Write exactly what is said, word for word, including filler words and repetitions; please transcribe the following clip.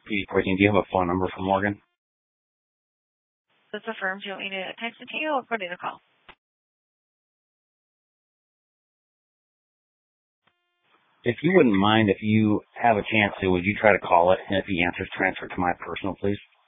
P D fourteen, do you have a phone number for Morgan? This is the firm. Do you want me to text it to you or put in a call? If you wouldn't mind, if you have a chance to, would you try to call it? And if he answers, transfer to my personal, please?